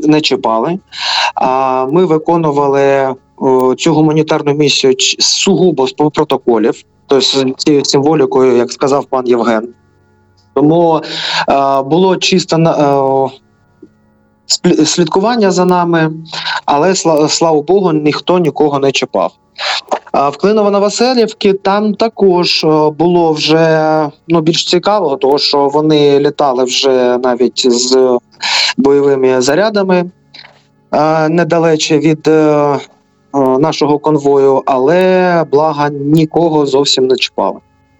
не чіпали. Ми виконували цю гуманітарну місію сугубо з протоколів, тобто з цією символікою, як сказав пан Євген. Тому було чисто слідкування за нами, але, слава Богу, ніхто нікого не чіпав. В Клиново-Новоселівці там також було вже більш цікаво, тому що вони літали вже навіть з бойовими зарядами недалече від нашого конвою, але, благо, нікого зовсім не чіпали.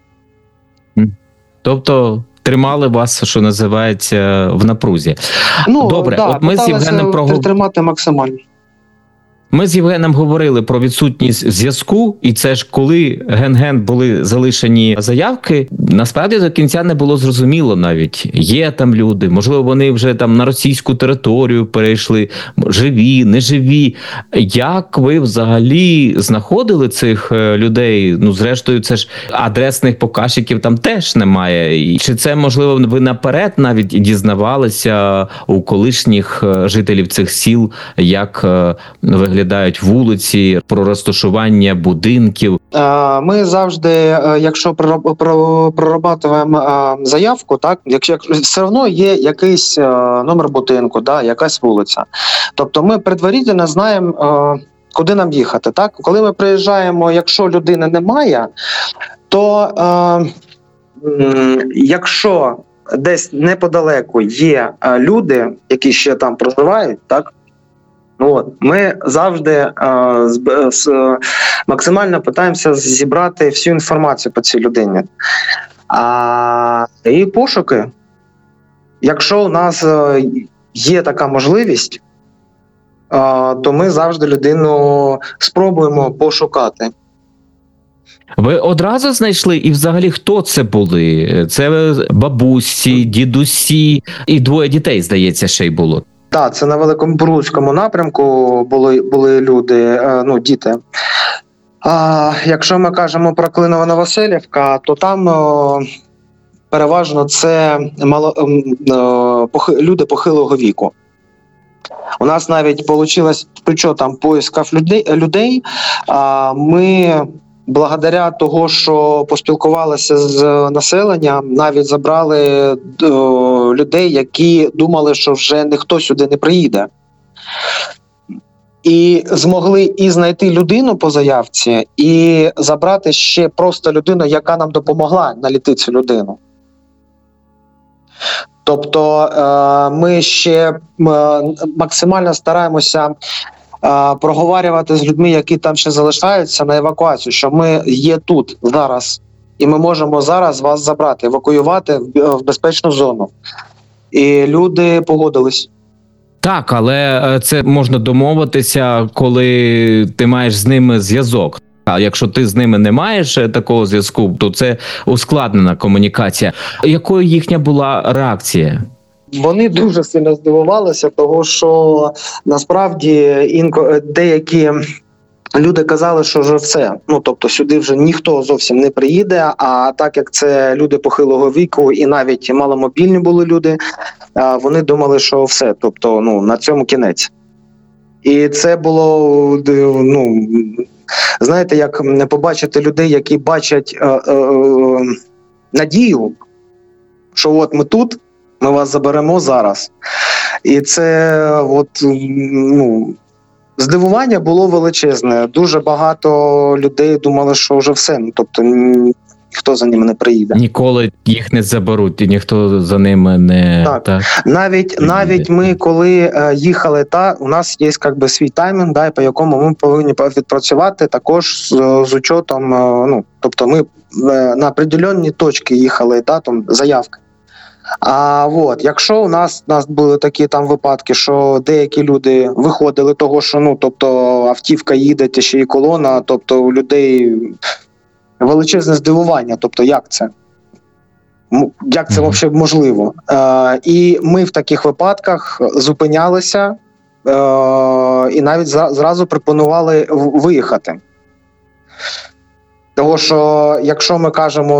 Тобто тримали вас, що називається, в напрузі. Добре, да, от ми з Євгеном тримати максимально. Ми з Євгеном говорили про відсутність зв'язку, і це ж коли ген-ген були залишені заявки, насправді до кінця не було зрозуміло навіть, є там люди, можливо, вони вже там на російську територію перейшли, живі, неживі. Як ви взагалі знаходили цих людей? Зрештою, це ж адресних показчиків там теж немає. Чи це, можливо, ви наперед навіть дізнавалися у колишніх жителів цих сіл, як виглядають вулиці, про розташування будинків? Ми завжди, якщо прорабатуємо заявку, так, якщо все одно є якийсь номер будинку, да, якась вулиця. Тобто ми предварительно знаємо, куди нам їхати. Так? Коли ми приїжджаємо, якщо людини немає, то якщо десь неподалеку є люди, які ще там проживають, так, ми завжди максимально намагаємося зібрати всю інформацію по цій людині. І пошуки. Якщо у нас є така можливість, то ми завжди людину спробуємо пошукати. Ви одразу знайшли? І взагалі хто це були? Це бабусі, дідусі і двоє дітей, здається, ще й було. Так, це на Великобрузькому напрямку були люди, діти. Якщо ми кажемо про Клиново-Новоселівка, то там переважно це люди похилого віку. У нас навіть вийшло, що там поисків людей, ми благодаря того, що поспілкувалися з населенням, навіть забрали людей, які думали, що вже ніхто сюди не приїде. І змогли і знайти людину по заявці, і забрати ще просто людину, яка нам допомогла знайти цю людину. Тобто ми ще максимально стараємося проговорювати з людьми, які там ще залишаються, на евакуацію, що ми є тут зараз, і ми можемо зараз вас забрати, евакуювати в безпечну зону. І люди погодились. Так, але це можна домовитися, коли ти маєш з ними зв'язок. А якщо ти з ними не маєш такого зв'язку, то це ускладнена комунікація. Якою їхня була реакція? Вони дуже сильно здивувалися, тому що насправді деякі люди казали, що вже все. Тобто сюди вже ніхто зовсім не приїде, а так як це люди похилого віку і навіть маломобільні були люди, вони думали, що все, тобто на цьому кінець. І це було, знаєте, як не побачити людей, які бачать надію, що от ми тут, ми вас заберемо зараз. І це здивування було величезне. Дуже багато людей думали, що вже все. Тобто ніхто за ними не приїде. Ніколи їх не заберуть, і ніхто за ними не... Так. Навіть ми, коли їхали, у нас є свій таймінг, по якому ми повинні відпрацювати також з учетом, тобто ми на определенні точки їхали, там заявки. Якщо у нас були такі там випадки, що деякі люди виходили того, що тобто автівка їде, ще й колона, тобто у людей величезне здивування, тобто як це? Як це взагалі можливо? І ми в таких випадках зупинялися і навіть зразу пропонували виїхати. Тому що, якщо ми кажемо,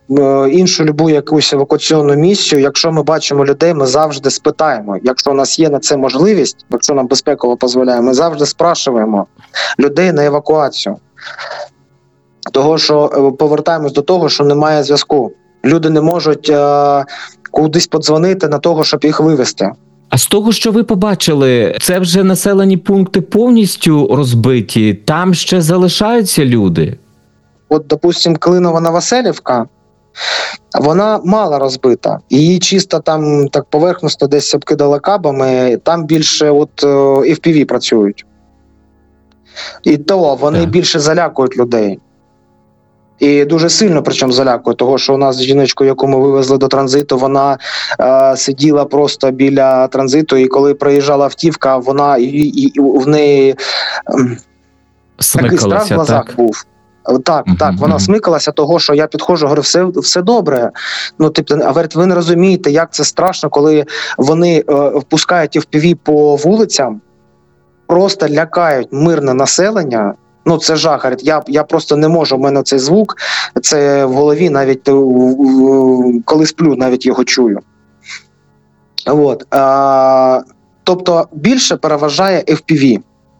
іншу любу якусь евакуаційну місію, якщо ми бачимо людей, ми завжди спитаємо. Якщо у нас є на це можливість, якщо нам безпеково дозволяє, ми завжди спрашуємо людей на евакуацію. Того, що повертаємось до того, що немає зв'язку. Люди не можуть кудись подзвонити на того, щоб їх вивезти. А з того, що ви побачили, це вже населені пункти повністю розбиті, там ще залишаються люди? От, допустим, Клинова-Новоселівка, вона мало розбита. Її чисто там так поверхностно десь обкидали кабами, там більше от FPV працюють. І то вони більше залякують людей. І дуже сильно причому залякують, того, що у нас жіночку, яку ми вивезли до транзиту, вона сиділа просто біля транзиту, і коли проїжджала автівка, вона і в неї такий страх в глазах був. Так, вона смикалася того, що я підходжу, говорю, все добре. Ну, типу, а ви не розумієте, як це страшно, коли вони впускають FPV по вулицям, просто лякають мирне населення. Ну, це жах, говорить, я просто не можу, в мене цей звук, це в голові, навіть коли сплю, навіть його чую. От. Тобто більше переважає FPV.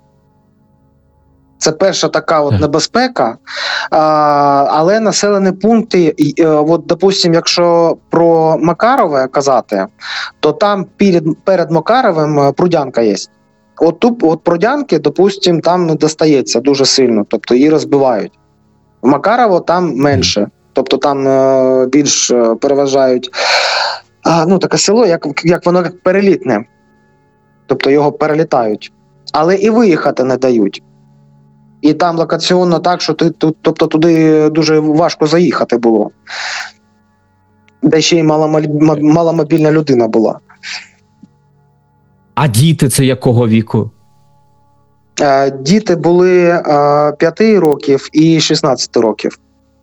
Це перша така от небезпека, але населені пункти, от, допустим, якщо про Макарове казати, то там перед Макаровим Прудянка є. От тут, от Прудянки, допустим, там не достається дуже сильно, тобто її розбивають. В Макарово там менше, тобто там більш переважають, ну, таке село, як воно перелітне, тобто його перелітають, але і виїхати не дають. І там локаційно так, що тобто туди дуже важко заїхати було. Де ще й маломобільна людина була. А діти це якого віку? Діти були 5 років і 16 років.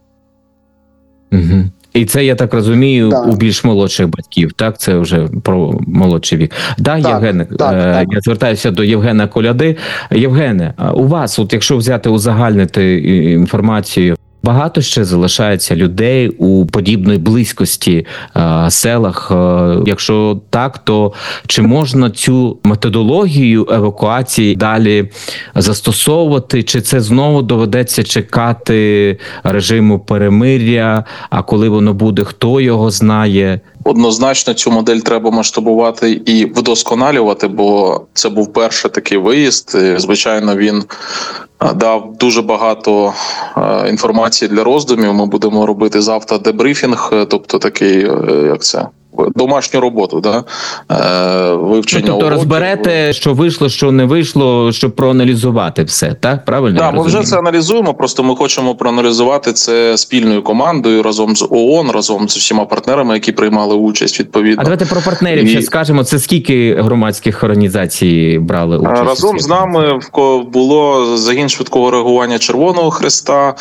Угу. І це, я так розумію, у більш молодших батьків, так? Це вже про молодший вік. Євгене, я звертаюся до Євгена Коляди. Євгене, у вас, от якщо взяти узагальнити інформацію, багато ще залишається людей у подібної близькості селах? Якщо так, то чи можна цю методологію евакуації далі застосовувати, чи це знову доведеться чекати режиму перемир'я, а коли воно буде, хто його знає? Однозначно цю модель треба масштабувати і вдосконалювати, бо це був перший такий виїзд. Звичайно, він дав дуже багато інформації для роздумів. Ми будемо робити завтра дебрифінг, тобто такий, як це, домашню роботу, да? Вивчення. Тобто розберете, що вийшло, що не вийшло, щоб проаналізувати все, так? Правильно? Так, ми вже це аналізуємо, просто ми хочемо проаналізувати це спільною командою, разом з ООН, разом з усіма партнерами, які приймали участь, відповідно. А давайте про партнерів ще скажемо, це скільки громадських організацій брали участь? Разом з нами було загін швидкого реагування Червоного Хреста,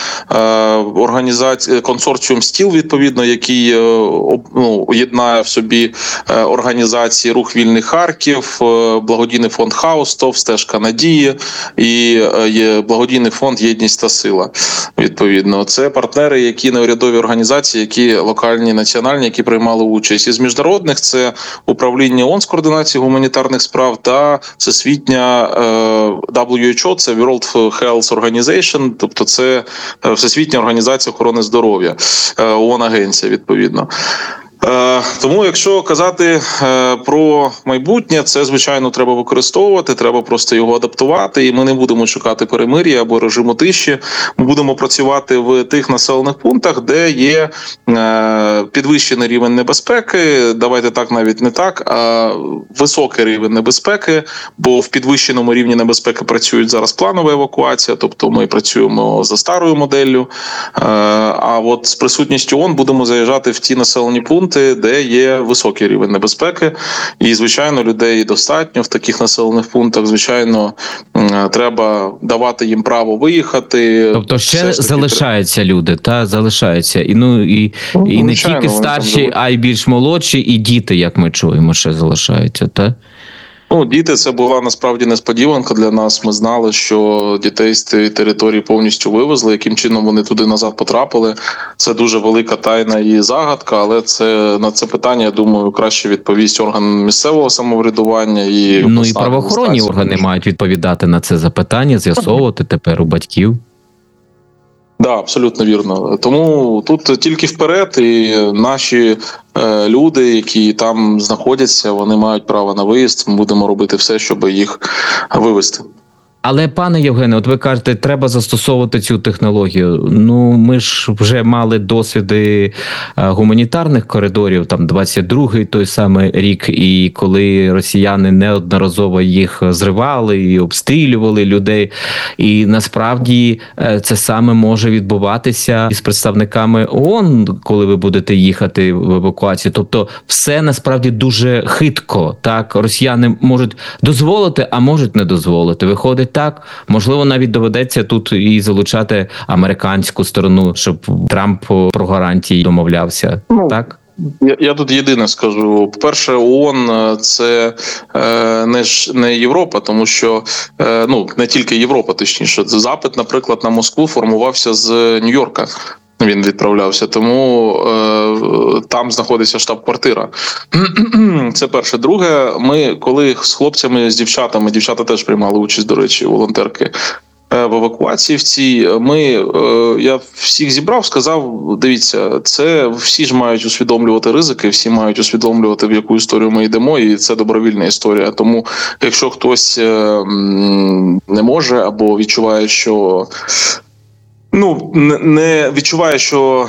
консорціум «Стіл», відповідно, який єднає в собі організації «Рух вільний Харків», благодійний фонд «Хаустов», «Стежка надії» і благодійний фонд «Єдність та сила». Відповідно, це партнери, які неурядові організації, які локальні, національні, які приймали участь. Із міжнародних це управління ООН з координації гуманітарних справ та всесвітня WHO, це World Health Organization, тобто це Всесвітня організація охорони здоров'я, ООН-агенція, відповідно. Тому, якщо казати про майбутнє, це, звичайно, треба використовувати, треба просто його адаптувати, і ми не будемо чекати перемир'я або режиму тиші. Ми будемо працювати в тих населених пунктах, де є підвищений рівень небезпеки, давайте так, навіть не так, а високий рівень небезпеки, бо в підвищеному рівні небезпеки працюють зараз планова евакуація, тобто ми працюємо за старою моделлю, а от з присутністю ООН будемо заїжджати в ті населені пункти, де є високий рівень небезпеки, і, звичайно, людей достатньо в таких населених пунктах. Звичайно, треба давати їм право виїхати. Тобто ще залишаються люди, та залишаються. І не тільки старші, а й більш молодші, і діти, як ми чуємо, ще залишаються, та? Ну, діти, це була насправді несподіванка для нас. Ми знали, що дітей з тієї території повністю вивезли. Яким чином вони туди назад потрапили? Це дуже велика тайна і загадка, але на це питання, я думаю, краще відповість орган місцевого самоврядування і і правоохоронні органи мають відповідати на це запитання, з'ясовувати тепер у батьків. Да, абсолютно вірно. Тому тут тільки вперед, і наші люди, які там знаходяться, вони мають право на виїзд. Ми будемо робити все, щоб їх вивезти. Але, пане Євгене, от ви кажете, треба застосовувати цю технологію. Ну, ми ж вже мали досвіди гуманітарних коридорів, там 22-й той самий рік, і коли росіяни неодноразово їх зривали і обстрілювали людей. І насправді це саме може відбуватися із представниками ООН, коли ви будете їхати в евакуацію. Тобто все насправді дуже хитко. Так, росіяни можуть дозволити, а можуть не дозволити. Виходить так, можливо, навіть доведеться тут і залучати американську сторону, щоб Трамп про гарантії домовлявся. Так? Я тут єдине скажу. По-перше, ООН – це не Європа, тому що, не тільки Європа, точніше. Запит, наприклад, на Москву формувався з Нью-Йорка. Він відправлявся, тому там знаходиться штаб-квартира. Це перше. Друге, ми коли з хлопцями, з дівчатами, дівчата теж приймали участь, до речі, волонтерки, в евакуації в цій, я всіх зібрав, сказав, дивіться, це всі ж мають усвідомлювати ризики, всі мають усвідомлювати, в яку історію ми йдемо, і це добровільна історія. Тому якщо хтось не може або відчуває, що не відчуває, що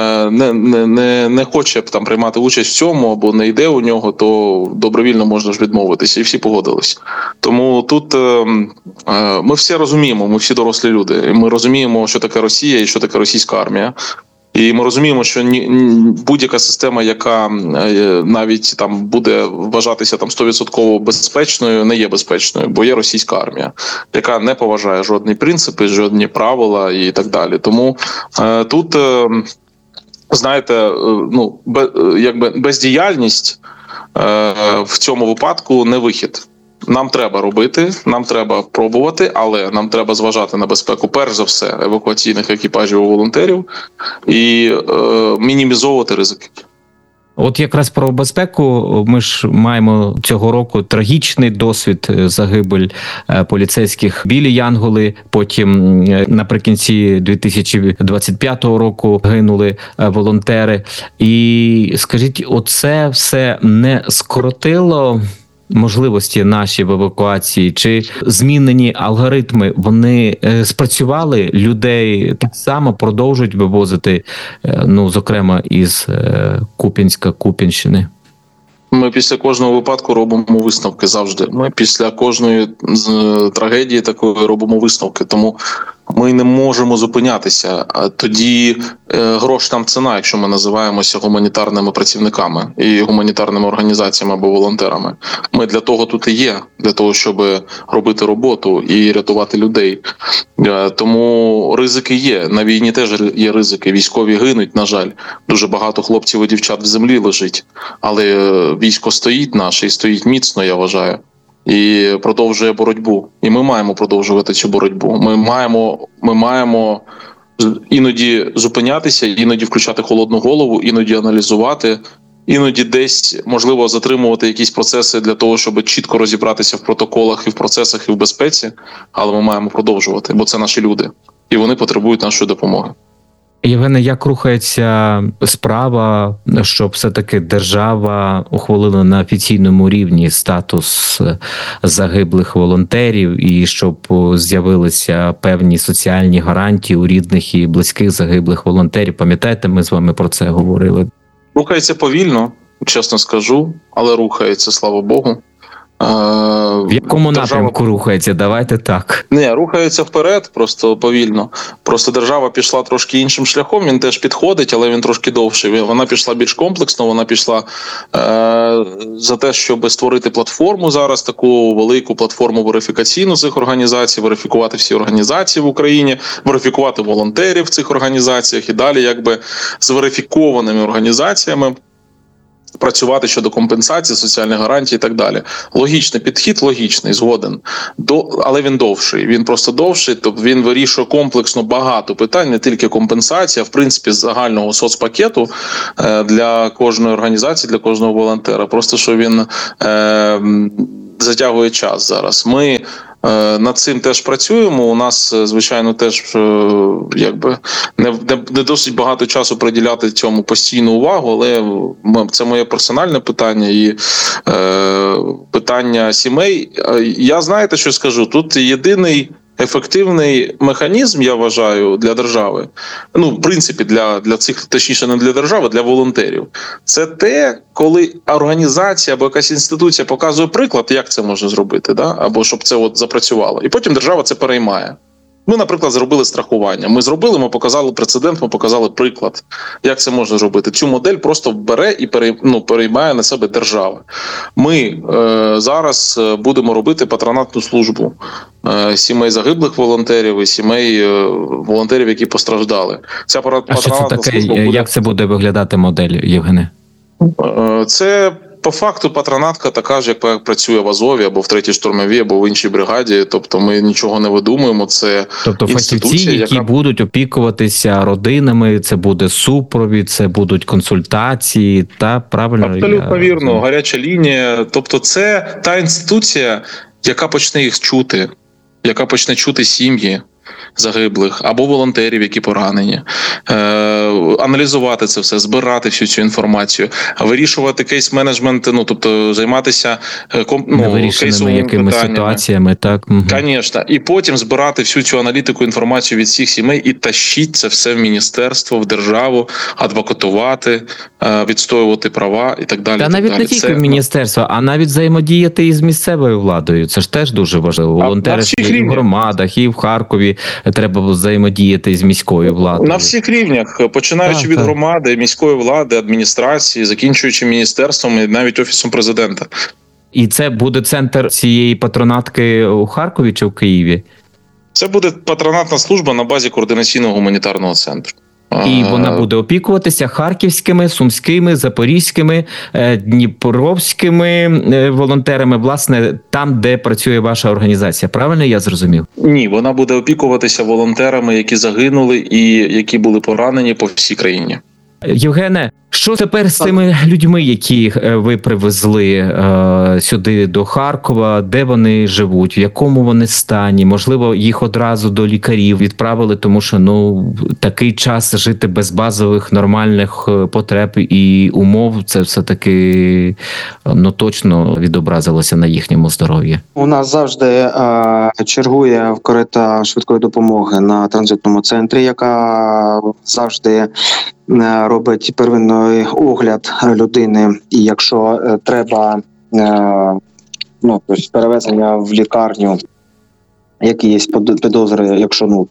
не хоче там приймати участь в цьому, або не йде у нього, то добровільно можна ж відмовитися, і всі погодились. Тому тут ми всі розуміємо, ми всі дорослі люди, ми розуміємо, що таке Росія і що таке російська армія. І ми розуміємо, що будь-яка система, яка навіть там буде вважатися там 100% безпечною, не є безпечною, бо є російська армія, яка не поважає жодні принципи, жодні правила і так далі. Тому тут, знаєте, бездіяльність в цьому випадку не вихід. Нам треба робити, нам треба пробувати, але нам треба зважати на безпеку, перш за все, евакуаційних екіпажів і волонтерів і мінімізовувати ризики. От якраз про безпеку ми ж маємо цього року трагічний досвід, загибель поліцейських білі Янголи, потім наприкінці 2025 року гинули волонтери. І скажіть, оце все не скоротило можливості наші в евакуації, чи змінені алгоритми, вони спрацювали, людей так само продовжують вивозити, зокрема із Куп'янська, Куп'янщини? Ми після кожного випадку робимо висновки завжди. Ми після кожної трагедії такої робимо висновки, тому ми не можемо зупинятися. А тоді грош нам ціна, якщо ми називаємося гуманітарними працівниками і гуманітарними організаціями або волонтерами. Ми для того тут і є, для того, щоб робити роботу і рятувати людей. Тому ризики є. На війні теж є ризики. Військові гинуть, на жаль. Дуже багато хлопців і дівчат в землі лежить. Але військо стоїть наше і стоїть міцно, я вважаю. І продовжує боротьбу. І ми маємо продовжувати цю боротьбу. Ми маємо іноді зупинятися, іноді включати холодну голову, іноді аналізувати, іноді десь, можливо, затримувати якісь процеси для того, щоб чітко розібратися в протоколах і в процесах, і в безпеці. Але ми маємо продовжувати, бо це наші люди. І вони потребують нашої допомоги. Євгене, як рухається справа, щоб все-таки держава ухвалила на офіційному рівні статус загиблих волонтерів і щоб з'явилися певні соціальні гарантії у рідних і близьких загиблих волонтерів? Пам'ятаєте, ми з вами про це говорили? Рухається повільно, чесно скажу, але рухається, слава Богу. В якому напрямку рухається? Давайте так. Не, рухається вперед, просто повільно. Просто держава пішла трошки іншим шляхом, він теж підходить, але він трошки довший. Вона пішла більш комплексно, вона пішла за те, щоб створити платформу зараз, таку велику платформу верифікаційну цих організацій, верифікувати всі організації в Україні, верифікувати волонтерів в цих організаціях і далі з верифікованими організаціями працювати щодо компенсації, соціальних гарантій і так далі. Логічний підхід, логічний, згоден. Але він довший. Він просто довший, тобто він вирішує комплексно багато питань, не тільки компенсація, а в принципі загального соцпакету для кожної організації, для кожного волонтера. Просто що він затягує час зараз. Ми над цим теж працюємо. У нас, звичайно, теж не досить багато часу приділяти цьому постійну увагу, але це моє персональне питання і питання сімей. Я, знаєте, що скажу? Тут єдиний ефективний механізм, я вважаю, для держави, в принципі, для цих, точніше, не для держави, для волонтерів, це те, коли організація або якась інституція показує приклад, як це можна зробити, да? Або щоб це запрацювало. І потім держава це переймає. Ми, наприклад, зробили страхування. Ми показали прецедент, ми показали приклад, як це можна зробити. Цю модель просто бере і переймає на себе держава. Ми зараз будемо робити патронатну службу сімей загиблих волонтерів і сімей волонтерів, які постраждали. Ця патронатна служба буде... Як це буде виглядати модель, Євгене? Це... По факту патронатка така ж, як працює в Азові, або в 3-й штурмовій, або в іншій бригаді. Тобто ми нічого не видумуємо. Це фахівці, які будуть опікуватися родинами, це буде супровід, це будуть консультації, та правильно? Абсолютно вірно, гаряча лінія. Тобто це та інституція, яка почне їх чути, яка почне чути сім'ї загиблих або волонтерів, які поранені, аналізувати це все, збирати всю цю інформацію, вирішувати кейс-менеджмент, тобто займатися кейсовими ситуаціями, так? Звісно. І потім збирати всю цю аналітику, інформацію від всіх сімей і тащити це все в міністерство, в державу, адвокатувати, відстоювати права і так далі. Та навіть не тільки в міністерство, а навіть взаємодіяти із місцевою владою. Це ж теж дуже важливо. Волонтери і в громадах, і в Харкові треба взаємодіяти з міською владою. На всіх рівнях, починаючи від громади, міської влади, адміністрації, закінчуючи міністерством і навіть Офісом президента. І це буде центр цієї патронатки у Харкові чи в Києві? Це буде патронатна служба на базі координаційного гуманітарного центру. І вона буде опікуватися харківськими, сумськими, запорізькими, дніпровськими волонтерами, власне, там, де працює ваша організація. Правильно я зрозумів? Ні, вона буде опікуватися волонтерами, які загинули і які були поранені по всій країні. Євгене, що тепер з тими людьми, які ви привезли сюди до Харкова? Де вони живуть? В якому вони стані? Можливо, їх одразу до лікарів відправили, тому що такий час жити без базових нормальних потреб і умов, це все-таки точно відобразилося на їхньому здоров'ї. У нас завжди чергує карета швидкої допомоги на транзитному центрі, яка завжди робить первинний огляд людини, і якщо треба тобто перевезення в лікарню, якісь підозри, якщо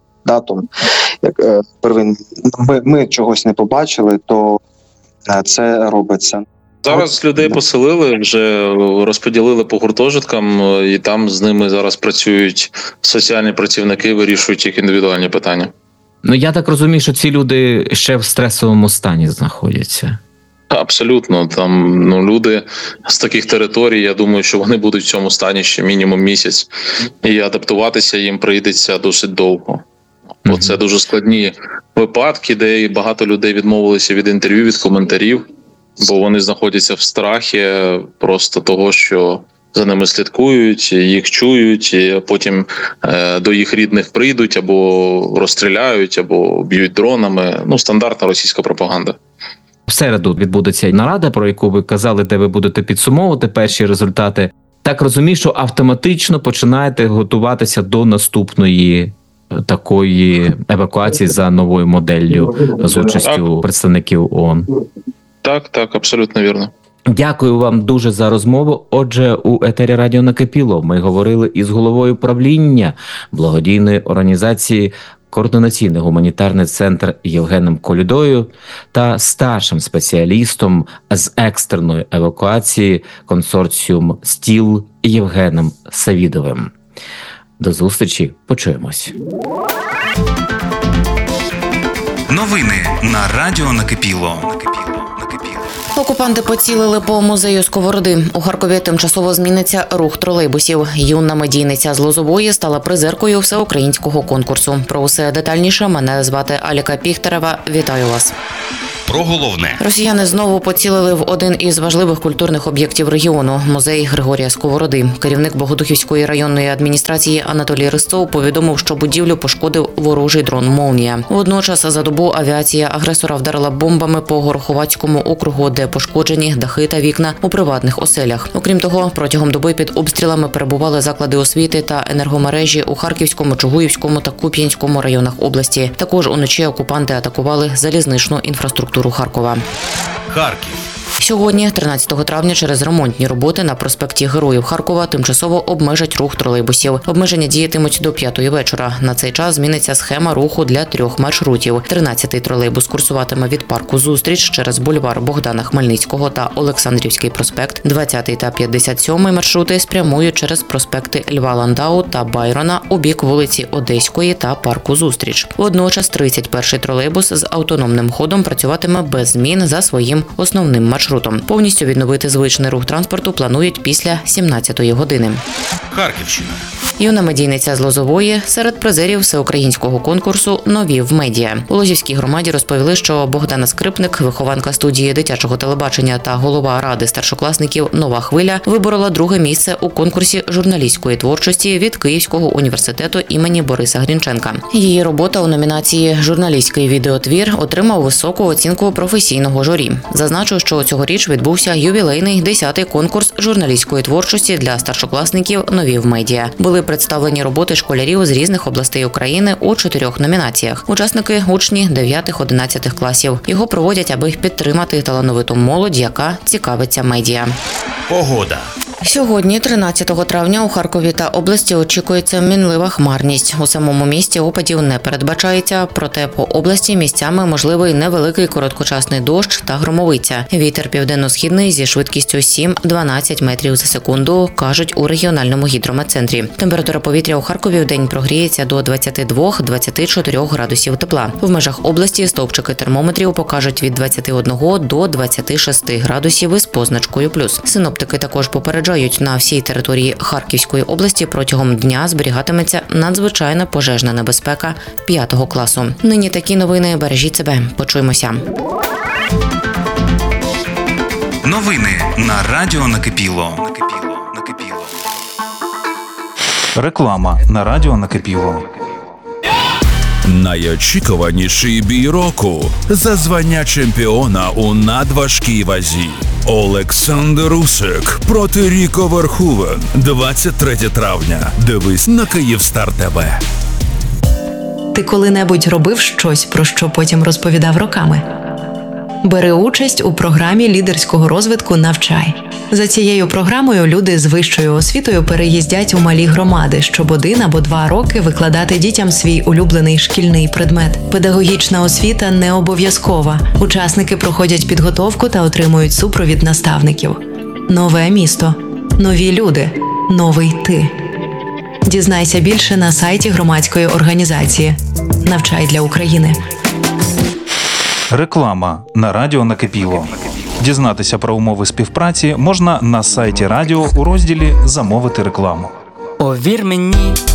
ми чогось не побачили, то це робиться. Зараз людей поселили, вже розподілили по гуртожиткам, і там з ними зараз працюють соціальні працівники, вирішують їх індивідуальні питання. Я так розумію, що ці люди ще в стресовому стані знаходяться. Абсолютно. Там люди з таких територій, я думаю, що вони будуть в цьому стані ще мінімум місяць. І адаптуватися їм прийдеться досить довго. Бо це дуже складні випадки, де багато людей відмовилися від інтерв'ю, від коментарів, бо вони знаходяться в страхі просто того, що за ними слідкують, їх чують, і потім до їх рідних прийдуть, або розстріляють, або б'ють дронами. Стандартна російська пропаганда. В середу відбудеться нарада, про яку ви казали, де ви будете підсумовувати перші результати. Так розумію, що автоматично починаєте готуватися до наступної такої евакуації за новою моделлю з участю представників ООН. Так, абсолютно вірно. Дякую вам дуже за розмову. Отже, у етері Радіо Накипіло ми говорили із головою правління благодійної організації Координаційний гуманітарний центр Євгеном Колюдою та старшим спеціалістом з екстреної евакуації консорціум «Стіл» Євгеном Савідовим. До зустрічі, почуємось. Новини на Радіо Накипіло. Окупанти поцілили по музею Сковороди. У Харкові тимчасово зміниться рух тролейбусів. Юна медійниця з Лозової стала призеркою всеукраїнського конкурсу. Про усе детальніше мене звати Аліка Піхтерева. Вітаю вас. Про головне. Росіяни знову поцілили в один із важливих культурних об'єктів регіону – музей Григорія Сковороди. Керівник Богодухівської районної адміністрації Анатолій Ристов повідомив, що будівлю пошкодив ворожий дрон «Молнія». Водночас за добу авіація агресора вдарила бомбами по Гороховацькому округу, де пошкоджені дахи та вікна у приватних оселях. Окрім того, протягом доби під обстрілами перебували заклади освіти та енергомережі у Харківському, Чугуївському та Куп'янському районах області. Також уночі окупанти атакували залізничну інфраструктуру Харкова. Харків. Сьогодні, 13 травня, через ремонтні роботи на проспекті Героїв Харкова тимчасово обмежать рух тролейбусів. Обмеження діятимуть до 5-ї вечора. На цей час зміниться схема руху для 3 маршрутів. 13-й тролейбус курсуватиме від парку «Зустріч» через бульвар Богдана Хмельницького та Олександрівський проспект. 20-й та 57-й маршрути спрямують через проспекти Льва Ландау та Байрона у бік вулиці Одеської та парку «Зустріч». Водночас 31-й тролейбус з автономним ходом працюватиме без змін за своїм основним маршрутом. Повністю відновити звичний рух транспорту планують після 17-ї години. Харківщина. Юна медійниця з Лозової серед призерів всеукраїнського конкурсу «Нові в медіа». У Лозівській громаді розповіли, що Богдана Скрипник, вихованка студії дитячого телебачення та голова ради старшокласників «Нова хвиля», виборола 2-ге місце у конкурсі журналістської творчості від Київського університету імені Бориса Грінченка. Її робота у номінації «Журналістський відеотвір» отримав високу оцінку професійного журі. Зазначу, що цьогоріч відбувся ювілейний 10-й конкурс журналістської творчості для старшокласників «Нові в медіа». Були представлені роботи школярів з різних областей України у 4 номінаціях. Учасники – учні 9-11 класів. Його проводять, аби підтримати талановиту молодь, яка цікавиться медіа. Погода. Сьогодні, 13 травня, у Харкові та області очікується мінлива хмарність. У самому місті опадів не передбачається, проте по області місцями можливий невеликий короткочасний дощ та громовиця. Вітер південно-східний зі швидкістю 7-12 метрів за секунду, кажуть у регіональному гідрометцентрі. Температура повітря у Харкові вдень прогріється до 22-24 градусів тепла. В межах області стовпчики термометрів покажуть від 21 до 26 градусів із позначкою плюс. Синоптики також попереджають, на всій території Харківської області протягом дня зберігатиметься надзвичайна пожежна небезпека 5-го класу. Нині такі новини. Бережіть себе. Почуємося. Новини на радіо Накипіло. Реклама на радіо Накипіло. Найочікуваніший бій року за звання чемпіона у надважкій вазі. Олександр Усик проти Ріко Верхувен. 23 травня. Дивись на Київстар ТВ. Ти коли-небудь робив щось, про що потім розповідав роками? Бери участь у програмі лідерського розвитку «Навчай». За цією програмою люди з вищою освітою переїздять у малі громади, щоб 1 або 2 роки викладати дітям свій улюблений шкільний предмет. Педагогічна освіта не обов'язкова. Учасники проходять підготовку та отримують супровід наставників. Нове місто. Нові люди. Новий ти. Дізнайся більше на сайті громадської організації «Навчай для України». Реклама на радіо Накипіло. Дізнатися про умови співпраці можна на сайті радіо у розділі «Замовити рекламу». Повір мені,